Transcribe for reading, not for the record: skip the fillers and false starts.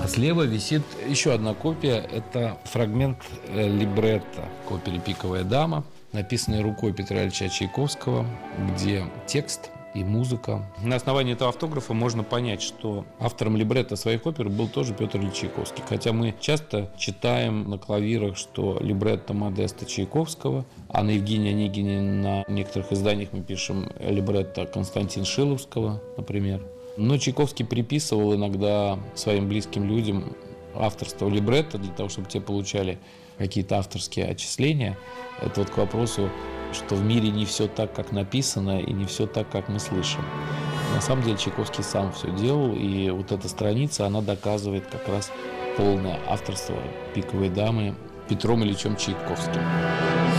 А слева висит еще одна копия. Это фрагмент либретто к опере «Пиковая дама», написанный рукой Петра Ильича Чайковского, где текст и музыка. На основании этого автографа можно понять, что автором либретто своих опер был тоже Петр Ильич Чайковский. Хотя мы часто читаем на клавирах, что либретто Модеста Чайковского, а на Евгении Онегине на некоторых изданиях мы пишем либретто Константина Шиловского, например. Но Чайковский приписывал иногда своим близким людям авторство либретто для того, чтобы те получали какие-то авторские отчисления. Это вот к вопросу, что в мире не все так, как написано, и не все так, как мы слышим. На самом деле Чайковский сам все делал, и вот эта страница, она доказывает как раз полное авторство «Пиковой дамы» Петром Ильичем Чайковским.